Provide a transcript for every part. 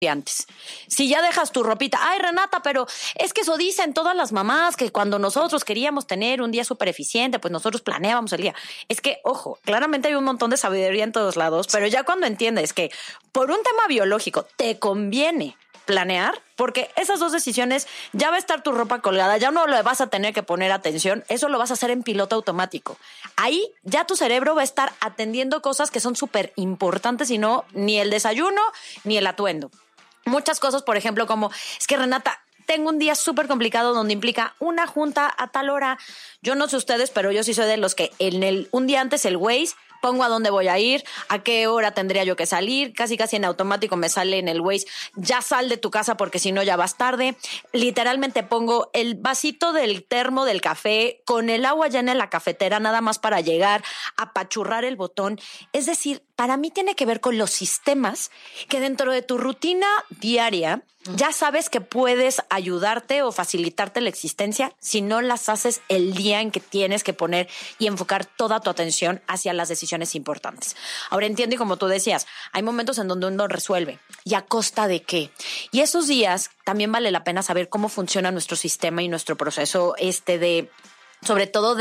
antes. Si ya dejas tu ropita, ay Renata, pero es que eso dicen todas las mamás, que cuando nosotros queríamos tener un día súper eficiente, pues nosotros planeábamos el día. Es que, ojo, claramente hay un montón de sabiduría en todos lados, pero ya cuando entiendes que por un tema biológico te conviene planear, porque esas dos decisiones, ya va a estar tu ropa colgada, ya no le vas a tener que poner atención, eso lo vas a hacer en piloto automático. Ahí ya tu cerebro va a estar atendiendo cosas que son súper importantes y no ni el desayuno ni el atuendo. Muchas cosas, por ejemplo, como, es que Renata, tengo un día súper complicado donde implica una junta a tal hora. Yo no sé ustedes, pero yo sí soy de los que un día antes el Waze pongo a dónde voy a ir, a qué hora tendría yo que salir, casi en automático me sale en el Waze, ya sal de tu casa porque si no ya vas tarde. Literalmente pongo el vasito del termo del café con el agua ya en la cafetera, nada más para llegar, apachurrar el botón. Es decir, para mí tiene que ver con los sistemas que dentro de tu rutina diaria ya sabes que puedes ayudarte o facilitarte la existencia si no las haces el día en que tienes que poner y enfocar toda tu atención hacia las decisiones importantes. Ahora entiendo, y como tú decías, hay momentos en donde uno resuelve. ¿Y a costa de qué? Y esos días también vale la pena saber cómo funciona nuestro sistema y nuestro proceso sobre todo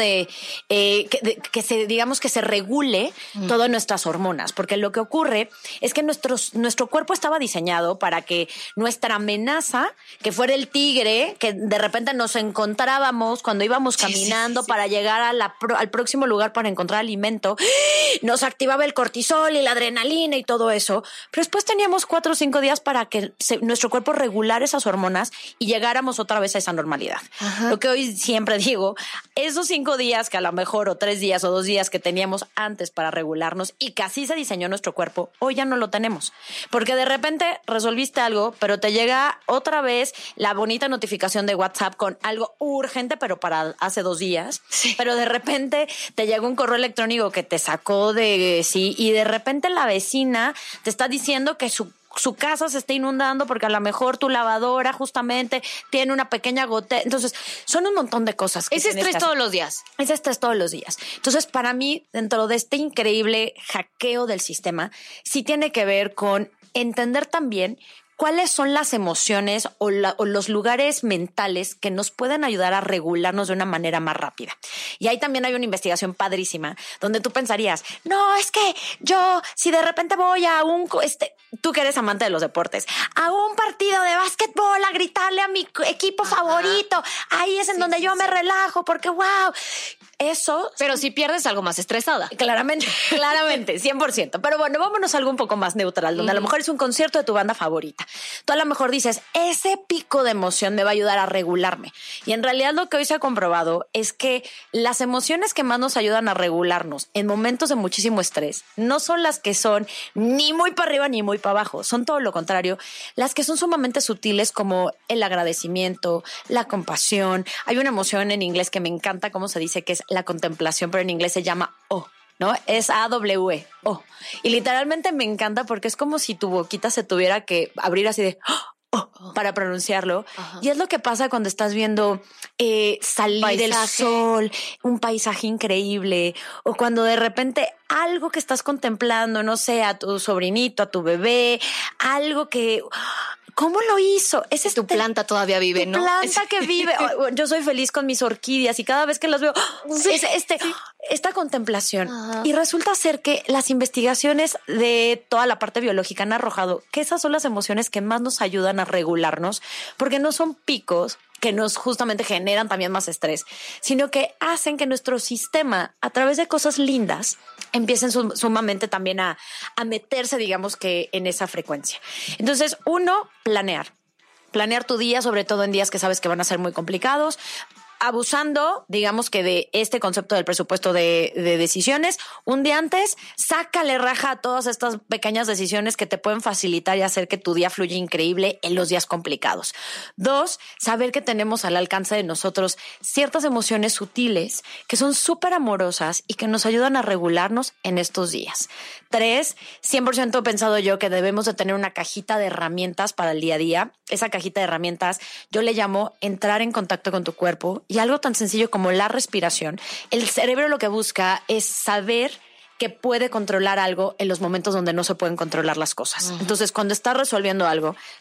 que se regule todas nuestras hormonas, porque lo que ocurre es que nuestro cuerpo estaba diseñado para que nuestra amenaza, que fuera el tigre, que de repente nos encontrábamos cuando íbamos caminando para llegar al próximo lugar para encontrar alimento, nos activaba el cortisol y la adrenalina y todo eso, pero después teníamos 4 o 5 días para que nuestro cuerpo regulara esas hormonas y llegáramos otra vez a esa normalidad. Ajá. Lo que hoy siempre digo, esos 5 días que a lo mejor, o 3 días o 2 días que teníamos antes para regularnos y que así se diseñó nuestro cuerpo, hoy ya no lo tenemos. Porque de repente resolviste algo, pero te llega otra vez la bonita notificación de WhatsApp con algo urgente, pero para hace 2 días. Sí. Pero de repente te llega un correo electrónico que te sacó y de repente la vecina te está diciendo que su casa se está inundando porque a lo mejor tu lavadora justamente tiene una pequeña gotera. Entonces, son un montón de cosas. Es estrés todos los días. Es estrés todos los días. Entonces, para mí, dentro de este increíble hackeo del sistema, sí tiene que ver con entender también cuáles son las emociones o los lugares mentales que nos pueden ayudar a regularnos de una manera más rápida. Y ahí también hay una investigación padrísima donde tú pensarías, no, es que yo, si de repente voy a tú que eres amante de los deportes, a un partido de básquetbol a gritarle a mi equipo favorito, ahí es en donde yo me relajo porque wow, eso... Pero si pierdes, algo más estresada. Claramente, 100%. Pero bueno, vámonos a algo un poco más neutral, donde a lo mejor es un concierto de tu banda favorita. Tú a lo mejor dices, ese pico de emoción me va a ayudar a regularme. Y en realidad lo que hoy se ha comprobado es que las emociones que más nos ayudan a regularnos en momentos de muchísimo estrés no son las que son ni muy para arriba ni muy para abajo. Son todo lo contrario. Las que son sumamente sutiles, como el agradecimiento, la compasión. Hay una emoción en inglés que me encanta cómo se dice, que es la contemplación, pero en inglés se llama O, ¿no? Es AWE, O. Y literalmente me encanta porque es como si tu boquita se tuviera que abrir así de para pronunciarlo. Ajá. Y es lo que pasa cuando estás viendo salir el sol, un paisaje increíble, o cuando de repente algo que estás contemplando, no sé, a tu sobrinito, a tu bebé, algo que... ¿Cómo lo hizo? Tu planta todavía vive, ¿no? Planta que vive. Yo soy feliz con mis orquídeas y cada vez que las veo, esta contemplación. Ajá. Y resulta ser que las investigaciones de toda la parte biológica han arrojado que esas son las emociones que más nos ayudan a regularnos, porque no son picos que nos justamente generan también más estrés, sino que hacen que nuestro sistema, a través de cosas lindas, empiecen sumamente también a meterse, digamos que en esa frecuencia. Entonces, planear tu día, sobre todo en días que sabes que van a ser muy complicados, abusando, digamos que de este concepto del presupuesto de decisiones. Un día antes, sácale raja a todas estas pequeñas decisiones que te pueden facilitar y hacer que tu día fluya increíble en los días complicados. 2, saber que tenemos al alcance de nosotros ciertas emociones sutiles que son súper amorosas y que nos ayudan a regularnos en estos días. 3, 100% he pensado yo que debemos de tener una cajita de herramientas para el día a día. Esa cajita de herramientas yo le llamo entrar en contacto con tu cuerpo. Y algo tan sencillo como la respiración. El cerebro lo que busca es saber que puede controlar algo en los momentos donde no se pueden controlar las cosas. Entonces, cuando estás resolviendo algo,